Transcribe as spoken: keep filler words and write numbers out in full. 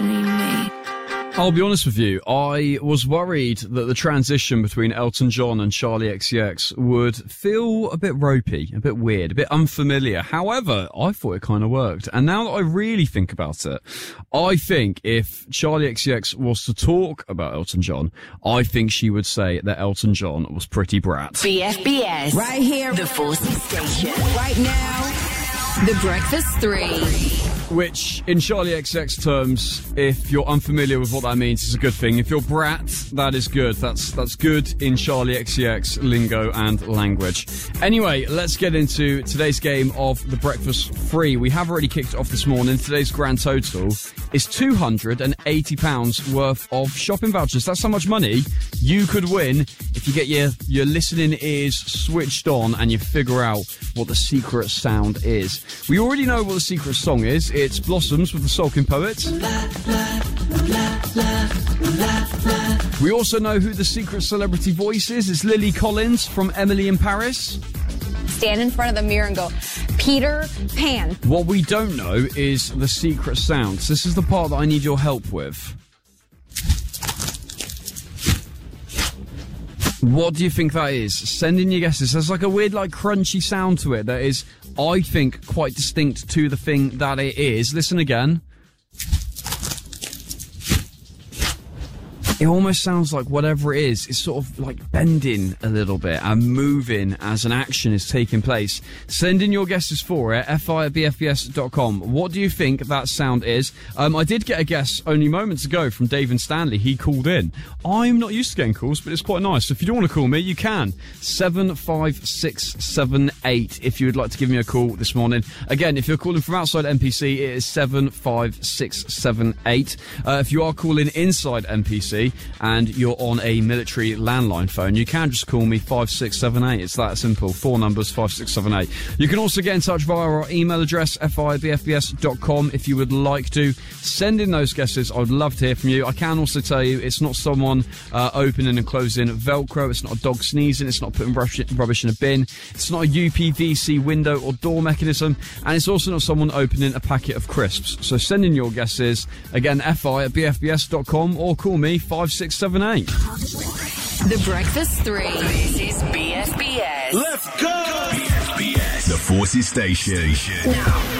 questioning me. I'll be honest with you, I was worried that the transition between Elton John and Charlie X C X would feel a bit ropey, a bit weird, a bit unfamiliar. However, I thought it kind of worked. And now that I really think about it, I think if Charlie X C X was to talk about Elton John, I think she would say that Elton John was pretty brat. B F B S. Right here. The Forces Station. Right now. The Breakfast Three. Which, in Charlie X C X terms, if you're unfamiliar with what that means, is a good thing. If you're brat, that is good. That's that's good in Charlie X C X lingo and language. Anyway, let's get into today's game of The Breakfast Free. We have already kicked it off this morning. Today's grand total is two hundred eighty pounds worth of shopping vouchers. That's how much money you could win if you get your, your listening ears switched on and you figure out what the secret sound is. We already know what the secret song is. It's Blossoms with the Sulking Poet. We also know who the secret celebrity voice is. It's Lily Collins from Emily in Paris. Stand in front of the mirror and go, Peter Pan. What we don't know is the secret sounds. This is the part that I need your help with. What do you think that is? Send in your guesses. There's like a weird, like, crunchy sound to it that is, I think, quite distinct to the thing that it is. Listen again. It almost sounds like whatever it is, it's sort of like bending a little bit and moving as an action is taking place. Send in your guesses for it, fi at b f b s dot com. What do you think that sound is? Um, I did get a guess only moments ago from Dave and Stanley. He called in. I'm not used to getting calls, but it's quite nice. So if you don't want to call me, you can. seven five six seven eight if you would like to give me a call this morning. Again, if you're calling from outside N P C, it is seven five six seven eight. Uh, if you are calling inside N P C, and you're on a military landline phone, you can just call me five six seven eight. It's that simple. Four numbers, five six seven eight. You can also get in touch via our email address, fi at b f b s dot com, if you would like to. Send in those guesses. I would love to hear from you. I can also tell you it's not someone uh, opening and closing Velcro. It's not a dog sneezing. It's not putting rubbish in a bin. It's not a U P V C window or door mechanism. And it's also not someone opening a packet of crisps. So send in your guesses. Again, fi at b f b s dot com or call me five six seven eight. The Breakfast Three. This is B F B S. Let's go! B F B S. The Forces Station. Now.